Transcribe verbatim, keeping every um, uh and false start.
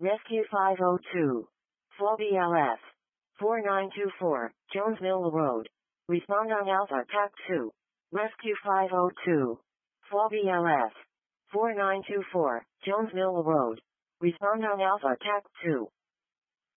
Rescue five oh two. four B L S. four nine two four, Jones Mill Road. Respond on Alpha T A C two. Rescue five oh two. four B L S. four nine two four, Jones Mill Road. Respond on Alpha T A C two.